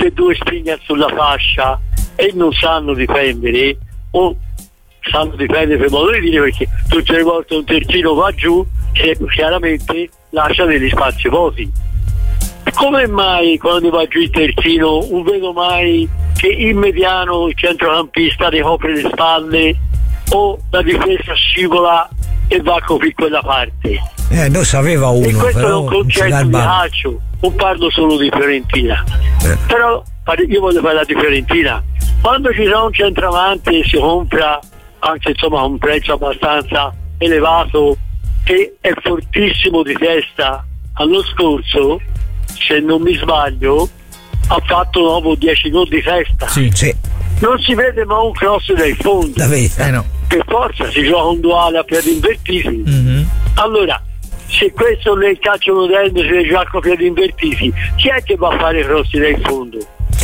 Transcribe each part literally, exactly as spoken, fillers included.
tutte e due spingano sulla fascia e non sanno difendere, o sanno difendere per modo di dire, perché tutte le volte un terzino va giù e chiaramente lascia degli spazi vuoti. Come mai quando va giù il terzino non vedo mai che in mediano il centrocampista ricopre le spalle o la difesa scivola e va a coprire quella parte? Eh, non sapeva uno. E questo però è un concetto di calcio, non parlo solo di Fiorentina. Eh. Però io voglio parlare di Fiorentina. Quando ci sono un centravanti e si compra anche insomma a un prezzo abbastanza elevato che è fortissimo di testa, l'anno scorso, se non mi sbaglio, ha fatto dopo dieci gol di testa. Sì, sì. Non si vede mai un cross dai fondi. Eh no. Per forza si gioca un duale a piedi invertiti. Mm-hmm. Allora, se questo nel calcio moderno si gioca a piedi invertiti, chi è che va a fare cross dai fondo?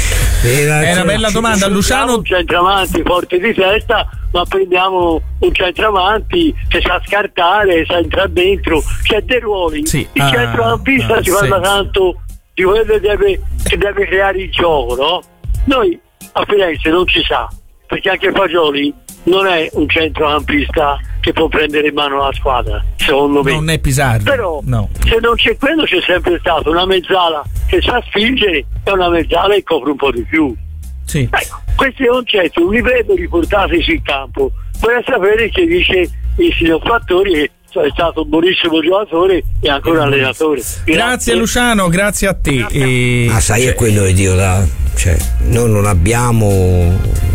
È una bella domanda, Luciano. Un centravanti forte di testa, ma prendiamo un centravanti che sa scartare, sa entrare dentro, c'è dei ruoli. Sì. Il ah, centrocampista ah, si parla sì. tanto di quello che deve, che deve creare il gioco, no? Noi a Firenze non ci sa, perché anche Fagioli non è un centrocampista che può prendere in mano la squadra, secondo me. Non è Pisardi. Però no. se non c'è quello, c'è sempre stato una mezzala che sa spingere e una mezzala che copre un po' di più. Sì. Ecco, questi concetti non li vedo riportati sul campo. Vorrei sapere che dice il signor Fattori, che è stato un buonissimo giocatore e anche un allenatore. Grazie, grazie Luciano, grazie a te. E... Ah, sai, è quello che dico, da, cioè, noi non abbiamo,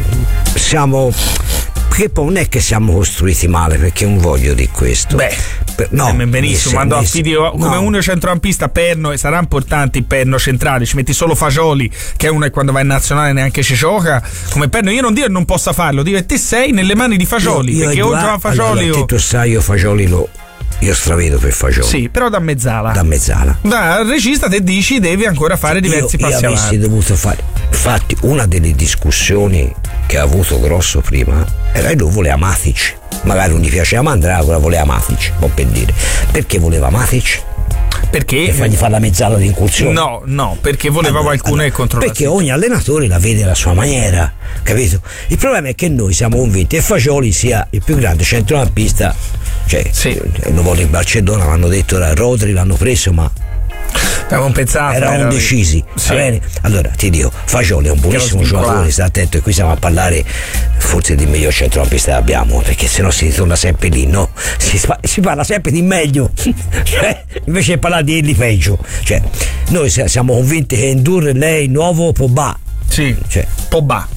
siamo, che poi non è che siamo costruiti male, perché non voglio di questo. Beh, per, no, benissimo, quando affidi come no. uno centrocampista Perno, e sarà importante il Perno centrale, ci metti solo Fagioli, che è uno che quando va in nazionale neanche ci gioca come Perno. Io non dico che non possa farlo, dico che te sei nelle mani di Fagioli, io, io perché o gioca Fagioli allora, o... tu sai, io Fagioli lo io stravedo per Fagioli. Sì, però da mezzala. Da mezzala. Da regista te dici devi ancora fare diversi io, passi io avessi avanti. dovuto fare. Infatti una delle discussioni che ha avuto grosso prima era che lui voleva Matic. Magari non gli piaceva Mandragola, voleva Matic, può per dire. Perché voleva Matic? Perché? Per fargli fare la mezzala di incursione? No, no, perché voleva allora, qualcuno allora, che controlla. Perché ogni allenatore la vede alla sua maniera, capito? Il problema è che noi siamo convinti che Fagioli sia il più grande centrocampista, cioè, sì. Lo voglio in Barcellona, l'hanno detto, Rodri l'hanno preso, ma avevamo pensato, erano indecisi, sì. Va bene? Allora ti dico, Fagioli è un buonissimo giocatore, sta attento, e qui stiamo a parlare forse del miglior centrocampista che abbiamo, perché sennò si torna sempre lì, no? Si, si parla sempre di meglio, cioè, invece di parlare di di peggio, cioè noi siamo convinti che indurre lei nuovo Pogba, sì, cioè, Pogba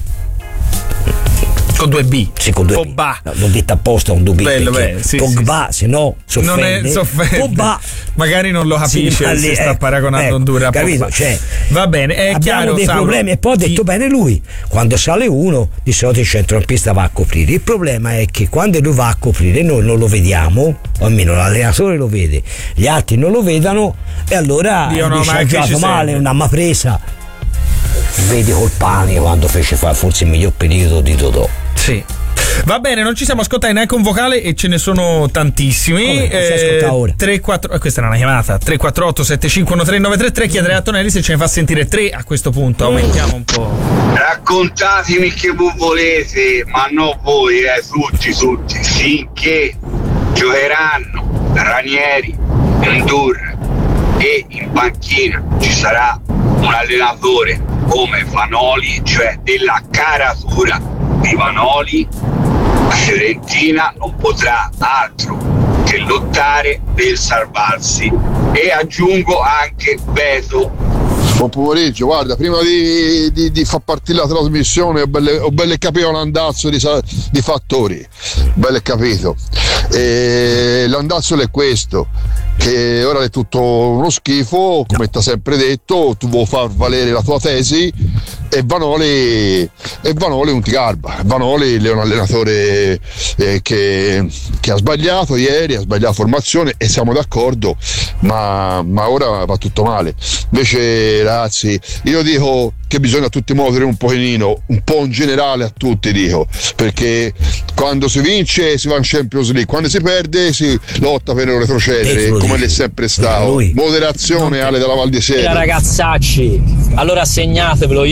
con due B, sì, con due Pogba. B. No, l'ho detto apposta un due B, bello, bello, sì, Pogba, sì, se no non è soffende. Pogba magari non lo capisce, sì, si sta ecco, paragonando ecco, Honduras a capito? Cioè, va bene, è abbiamo chiaro, dei Saulo, problemi, e poi ha detto chi... bene lui, quando sale uno di solito il centrocampista va a coprire. Il problema è che quando lui va a coprire noi non lo vediamo, o almeno l'allenatore lo vede, gli altri non lo vedano, e allora Dio, no, dice, ha giocato male, non ha mai presa. Vedi col pane quando fece fare forse il miglior periodo di Dodò. Sì. Va bene, non ci siamo ascoltati neanche un vocale e ce ne sono tantissimi. Eh, ora. tre quattro eh, questa era una chiamata. tre quattro otto sette cinque uno tre nove tre tre. Chiederei a Tonelli se ce ne fa sentire tre a questo punto. Aumentiamo un po'. Raccontatemi che voi volete, ma non voi, eh, tutti, tutti, finché giocheranno Ranieri, Ndur e in panchina ci sarà un allenatore come Vanoli, cioè della caratura di Vanoli, la Fiorentina non potrà altro che lottare per salvarsi. E aggiungo anche Beto. Buon pomeriggio, guarda, prima di, di, di far partire la trasmissione ho belle, ho belle capito l'andazzo di, di Fattori, belle capito. E l'andazzo è questo, che ora è tutto uno schifo, come ti ha sempre detto, tu vuoi far valere la tua tesi, e Vanoli e Vanoli non ti garba. Vanoli è un allenatore eh, che, che ha sbagliato ieri, ha sbagliato formazione, e siamo d'accordo, ma, ma ora va tutto male. Invece ragazzi, io dico che bisogna tutti muovere un pochino, un po' in generale a tutti, dico, perché quando si vince si va in Champions League, quando si perde si lotta per non retrocedere, come è sempre stato. Moderazione, Ale dalla Val di Siena. Ragazzacci, allora segnatevelo.